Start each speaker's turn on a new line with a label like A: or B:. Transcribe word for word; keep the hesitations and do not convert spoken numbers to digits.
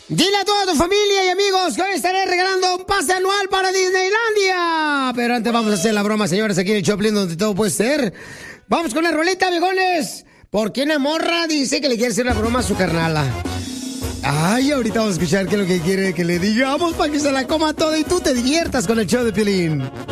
A: Dile a toda tu familia y amigos que hoy estaré regalando un pase anual para Disneylandia. Pero antes vamos a hacer la broma, señores, aquí en el Choplin, donde todo puede ser. Vamos con la roleta, viejones. Porque una morra dice que le quiere hacer la broma a su carnala. Ay, ahorita vamos a escuchar qué es lo que quiere que le digamos para que se la coma toda y tú te diviertas con el show de Piolín.